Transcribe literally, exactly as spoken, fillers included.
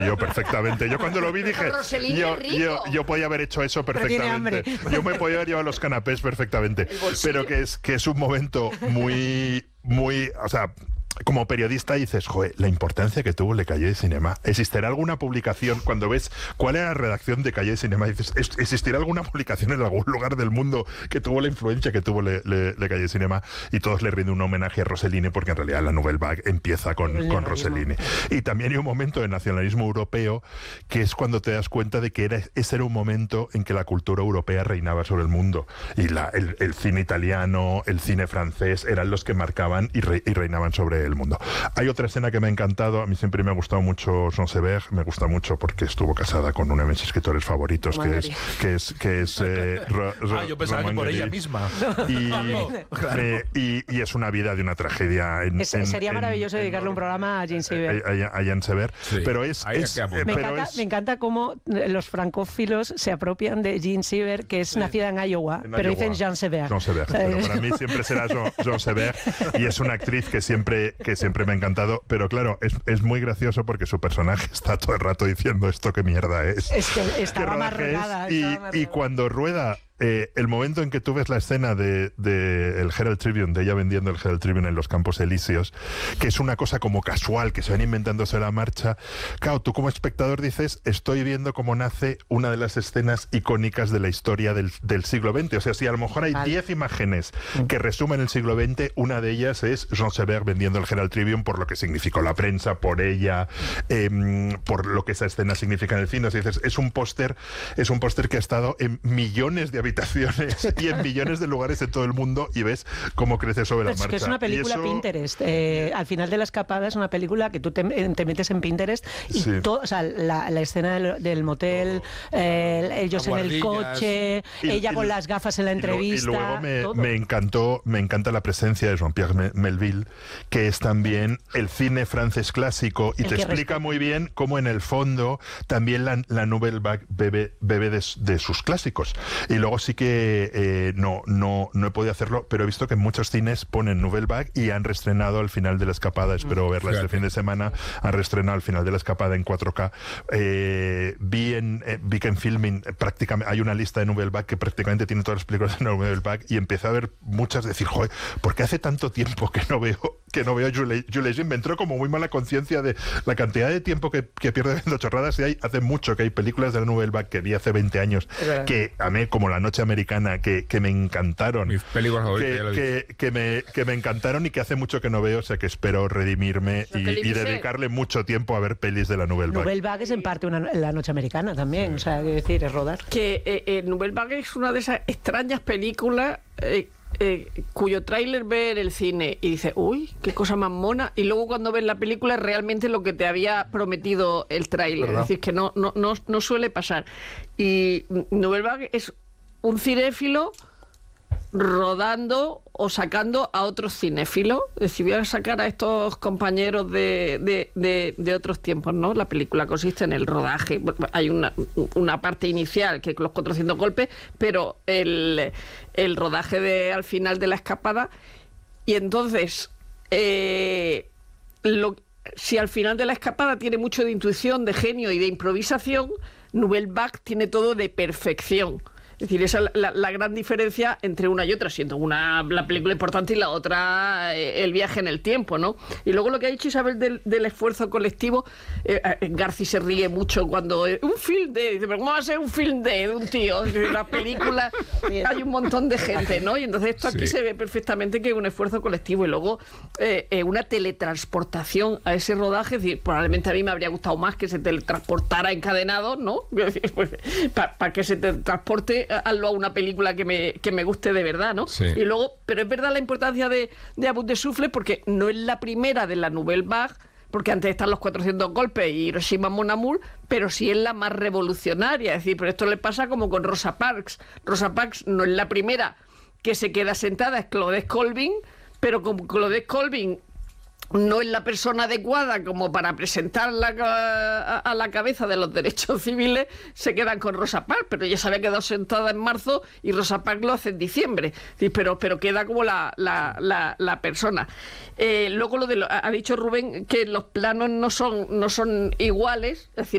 Yo perfectamente. Yo cuando lo vi dije, yo, yo, yo podía haber hecho eso perfectamente. Yo me podía haber llevado los canapés perfectamente. Pero que es, que es un momento muy, muy, o sea, como periodista dices, joder, la importancia que tuvo Le Cahiers de Cinema. ¿Existirá alguna publicación, cuando ves cuál era la redacción de Cahiers de Cinema, dices, ¿existirá alguna publicación en algún lugar del mundo que tuvo la influencia que tuvo Le, Le, Le Cahiers de Cinema? Y todos le rinden un homenaje a Rossellini, porque en realidad la Nouvelle Vague empieza con, con Rossellini. Y también hay un momento de nacionalismo europeo que es cuando te das cuenta de que era, ese era un momento en que la cultura europea reinaba sobre el mundo. Y la, el, el cine italiano, el cine francés, eran los que marcaban y, re, y reinaban sobre el mundo. Hay otra escena que me ha encantado, a mí siempre me ha gustado mucho Jean Seberg, me gusta mucho porque estuvo casada con uno de mis escritores favoritos, que es, que es que es eh, Ro, Ro, ah, yo pensaba que por ella misma. Y, claro. eh, y, y es una vida de una tragedia. En, es, en, sería en, maravilloso en, dedicarle un programa a Jean Seberg. A, a, a Jean Seberg, sí. Pero es, es eh, me, pero encanta, es, me encanta cómo los francófilos se apropian de Jean Seberg, que es sí. nacida en Iowa, en pero Iowa. Dicen Jean Seberg. Jean Seberg. Pero para mí siempre será Jean, Jean Seberg, y es una actriz que siempre que siempre me ha encantado. Pero claro, es, es muy gracioso porque su personaje está todo el rato diciendo esto qué mierda es. Es que estaba amargada. Y, y cuando rueda eh, el momento en que tú ves la escena de, de el Herald Tribune, de ella vendiendo el Herald Tribune en los Campos Elíseos, que es una cosa como casual, que se van inventándose la marcha, claro, tú como espectador dices, estoy viendo cómo nace una de las escenas icónicas de la historia del, del siglo veinte. O sea, si a lo mejor hay diez vale. imágenes que resumen el siglo veinte, una de ellas es Jean Seberg vendiendo el Herald Tribune por lo que significó la prensa, por ella, eh, por lo que esa escena significa en el cine. O sea, dices, es un póster, es un póster que ha estado en millones de habitaciones y en millones de lugares en todo el mundo, y ves cómo crece sobre la es marcha. Que es una película eso... Pinterest. Eh, al final de La Escapada es una película que tú te, te metes en Pinterest y sí. todo, o sea, la, la escena del, del motel, eh, ellos en el coche, y, ella y, con y, las gafas en la entrevista. Y luego me, me encantó, me encanta la presencia de Jean-Pierre Melville, que es también el cine francés clásico, y el te explica respeta. muy bien cómo en el fondo también la, la Nouvelle Vague bebe, bebe de, de sus clásicos. Y luego sí que eh, no, no, no he podido hacerlo, pero he visto que muchos cines ponen Nouvelle Vague y han reestrenado al final de La Escapada, espero verla Fíjate. este fin de semana, han reestrenado al final de La Escapada en cuatro K. Eh, vi, en, eh, vi que en Filmin prácticamente hay una lista de Nouvelle Vague que prácticamente tiene todas las películas de Nouvelle Vague, y empecé a ver muchas, decir, joder, ¿por qué hace tanto tiempo que no veo que no veo a Jules Jean? Me entró como muy mala conciencia de la cantidad de tiempo que, que pierde viendo chorradas, y hay, hace mucho que hay películas de la Nouvelle Vague que vi hace veinte años, que a mí, como La Noche Americana, que, que me encantaron. Mis películas favoritas, que, que, que, me, que me encantaron y que hace mucho que no veo, o sea que espero redimirme y, y dedicarle mucho tiempo a ver pelis de la Nouvelle Vague. Nouvelle Vague es en parte una, La Noche Americana también, sí. o sea, es decir, es rodar. Que eh, eh, Nouvelle Vague es una de esas extrañas películas eh, eh, cuyo tráiler ve en el cine y dice, uy, qué cosa más mona, y luego cuando ves la película es realmente lo que te había prometido el tráiler. Es decir, que no, no, no, no suele pasar. Y Nouvelle Vague es un cinéfilo rodando o sacando a otros cinéfilos. Es decir, voy a sacar a estos compañeros de, de, de, de otros tiempos, ¿no? La película consiste en el rodaje. Hay una, una parte inicial, que es los cuatrocientos golpes, pero el, el rodaje de al final de La Escapada. Y entonces, eh, lo, si al final de La Escapada tiene mucho de intuición, de genio y de improvisación, Nouvelle Vague tiene todo de perfección. Es decir, esa es la, la gran diferencia entre una y otra, siendo una la película importante y la otra eh, el viaje en el tiempo, ¿no? Y luego lo que ha dicho Isabel del, del esfuerzo colectivo, eh, Garci se ríe mucho cuando eh, un film de, dice, pero ¿cómo va a ser un film de, de un tío? En la película hay un montón de gente, ¿no? Y entonces esto aquí sí. se ve perfectamente que es un esfuerzo colectivo, y luego eh, eh, una teletransportación a ese rodaje. Es decir, probablemente a mí me habría gustado más que se teletransportara encadenado, ¿no? Pues, para pa que se teletransporte, hazlo a una película que me, que me guste de verdad, ¿no? Sí. Y luego, pero es verdad la importancia de, de A Bout de Souffle, porque no es la primera de la Nouvelle Vague, porque antes están los cuatrocientos golpes y Hiroshima Mon Amour, pero sí es la más revolucionaria. Es decir, pero esto le pasa como con Rosa Parks. Rosa Parks no es la primera que se queda sentada, es Claudette Colvin, pero como Claudette Colvin no es la persona adecuada como para presentarla a, a la cabeza de los derechos civiles, se quedan con Rosa Parks, pero ella se había quedado sentada en marzo y Rosa Parks lo hace en diciembre, sí, pero, pero queda como la, la, la, la persona. Eh, luego lo de lo, ha dicho Rubén que los planos no son, no son iguales, es decir,